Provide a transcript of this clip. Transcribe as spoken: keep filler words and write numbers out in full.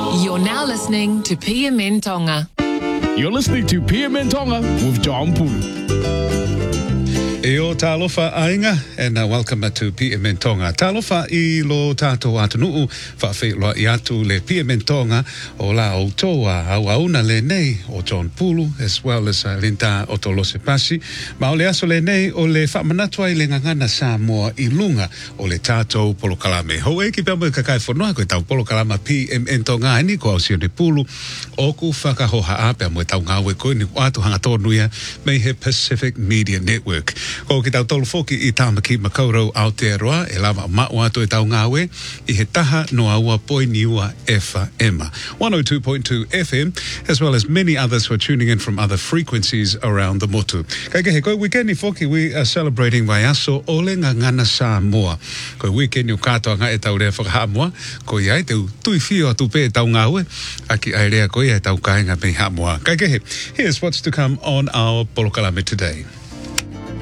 You're now listening to P M N Tonga. You're listening to P M N Tonga with John Pulu. Eo talofa ainga, and uh, welcome to P M N Tonga. Talofa I lo tato atunuu, whawhiloa I atu le P M N Tonga, o la o toa au auna le nei o John Pulu, as well as uh, Linda o Tolose Pasi. Ma o le aso le nei o le whamanatua I le ngangana Samoa I lunga o le tato polokalame. Ho e ki pia mo kakai whanua koe tau polokalama P M N Tonga ani ko au sio ne Pulu, o ku whakahoha apea mo tau ngawe koe ni watu hanga tonuia mei he Pacific Media Network. Ko ki tau tolu foki I Tamaki Makaurau Aotearoa e lava mao atu e tau ngawe I he taha no aua poiniua F M. one oh two point two F M, as well as many others who are tuning in from other frequencies around the motu. Kai ke he koe weekend I foki we are celebrating Waiaso o le ngangana Samoa. Koe weekend o katoa nga e tau rea whakahamoa, ko iai te tui fio atu pe e tau ngawe, aki ai rea koe e tau kainga pe hamoa. Kai ke he, here's what's to come on our Polokalame today.